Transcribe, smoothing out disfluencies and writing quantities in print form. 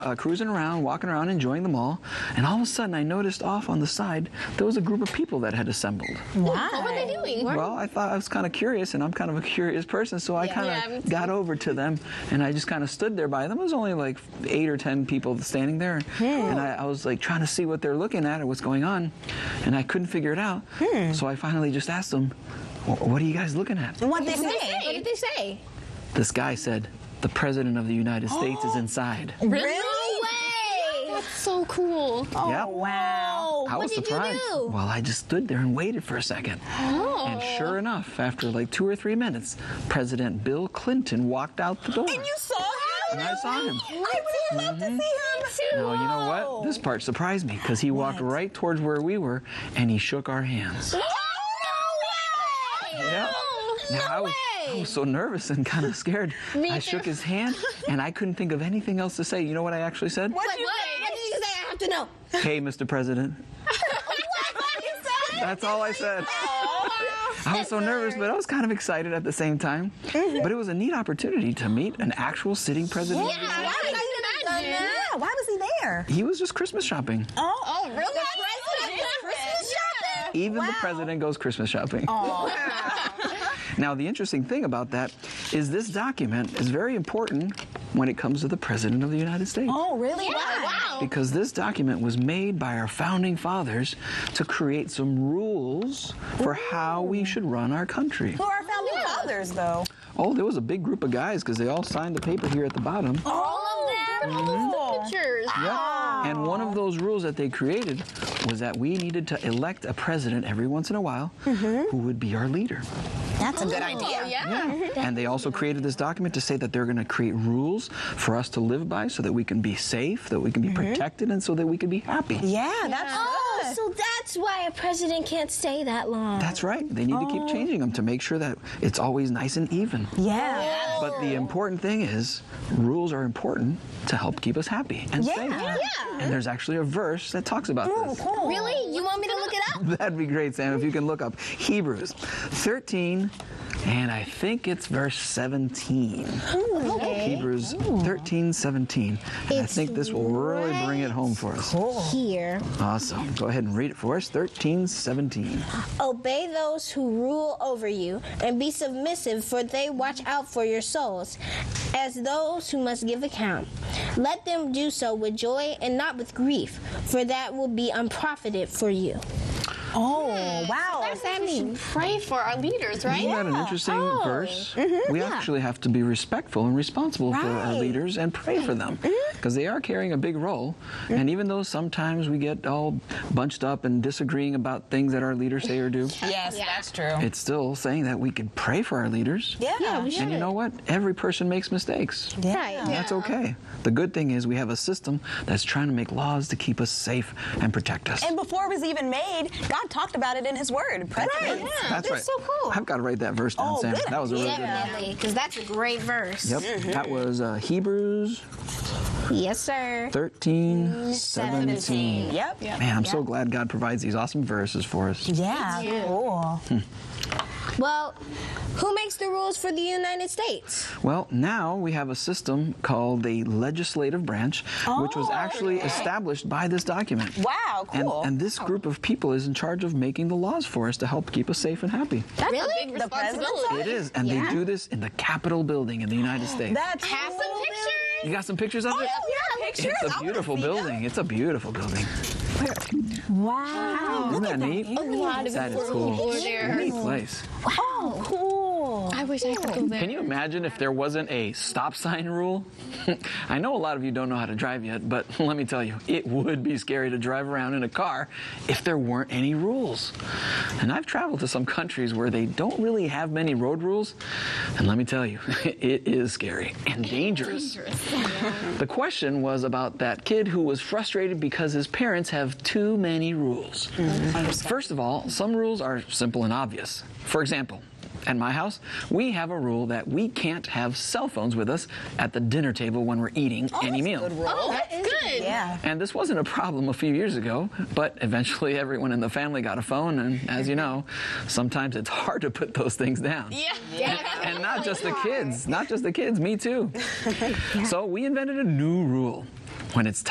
cruising around, walking around, enjoying the mall, and all of a sudden I noticed off on the side there was a group of people that had assembled. Why? What were they doing? Well, I thought I was kind of curious, and I'm kind of a curious person, so I kind of got over to them, and I just kind of stood there by them. There was only like 8 or 10 people standing there, and I was like trying to see what they're looking at or what's going on, and I couldn't figure it out. So I finally just asked them, "What are you guys looking at?" And what did they say? What did they say? This guy said, "The President of the United States is inside." Really? No way! That's so cool. Oh, yep. Wow. I was surprised. What did you do? Well, I just stood there and waited for a second. And sure enough, after like 2 or 3 minutes, President Bill Clinton walked out the door. And you saw him? And I saw him. I would have loved to see him. No, you know what? This part surprised me because he walked right towards where we were and he shook our hands. Oh, no way! Yeah. Now, I was so nervous and kind of scared. I shook his hand and I couldn't think of anything else to say. You know what I actually said? What did you say? I have to know. "Hey, Mr. President." That's all I said. I was so nervous, but I was kind of excited at the same time. But it was a neat opportunity to meet an actual sitting president. Yeah, why was he there? He was just Christmas shopping. Oh, really? The president Christmas shopping? Even the president goes Christmas shopping. Now, the interesting thing about that is this document is very important when it comes to the President of the United States. Oh, really? Wow. Because this document was made by our founding fathers to create some rules for how we should run our country. Who are our founding fathers, though? Oh, there was a big group of guys because they all signed the paper here at the bottom. All of them? Pictures. Yep. And one of those rules that they created was that we needed to elect a president every once in a while who would be our leader. That's a good idea. Yeah. And they also created this document to say that they're going to create rules for us to live by so that we can be safe, that we can be protected, and so that we can be happy. Yeah, that's good. So that's why a president can't stay that long. That's right. They need to keep changing them to make sure that it's always nice and even. Yeah. But the important thing is, rules are important to help keep us happy and safe. Yeah. And there's actually a verse that talks about this. Cool. Really? You want me to look it up? That'd be great, Sam, if you can look up Hebrews 13, and I think it's verse 17. Hebrews 13, 17. And I think this will really bring it home for us. Here. Awesome. Go ahead and read it for us. 13, 17. Obey those who rule over you, and be submissive, for they watch out for your souls, as those who must give account. Let them do so with joy and not with grief, for that will be unprofited for you. Oh, wow. What does that mean? Pray for our leaders, right? Isn't that an interesting verse? We actually have to be respectful and responsible for our leaders and pray for them because they are carrying a big role. And even though sometimes we get all bunched up and disagreeing about things that our leaders say or do, Yes, that's true. it's still saying that we can pray for our leaders. Yeah, we should. And you know what? Every person makes mistakes. Right. And that's okay. The good thing is we have a system that's trying to make laws to keep us safe and protect us. And before it was even made, God talked about it in His Word. President. That's right. so cool. I've got to write that verse down, Oh, Sam. good That was a really good one. Definitely, because that's a great verse. Yep, that was Hebrews Yes, sir. 13, 17. Yep. Man, I'm so glad God provides these awesome verses for us. Yeah, cool. Well, who makes the rules for the United States? Well, now we have a system called the legislative branch, which was actually established by this document. Wow, cool. And this group of people is in charge of making the laws for us to help keep us safe and happy. That's Really? a big responsibility. It is, and they do this in the Capitol building in the United States. That's Have cool. some pictures? You got some pictures of it? Yeah, pictures. It's a beautiful building. It's a beautiful building. Wow. Isn't that neat? A lot of That is people cool. there. Neat place. Oh, cool. I wish I could go there. Can you imagine if there wasn't a stop sign rule? I know a lot of you don't know how to drive yet, but let me tell you, it would be scary to drive around in a car if there weren't any rules. And I've traveled to some countries where they don't really have many road rules, and let me tell you, it is scary and dangerous. The question was about that kid who was frustrated because his parents have too many rules. First of all, some rules are simple and obvious. For example, at my house, we have a rule that we can't have cell phones with us at the dinner table when we're eating any meal. Oh, that's good. Yeah. And this wasn't a problem a few years ago, but eventually everyone in the family got a phone, and as you know, sometimes it's hard to put those things down. Yeah. And not just the kids, me too. So we invented a new rule. when it's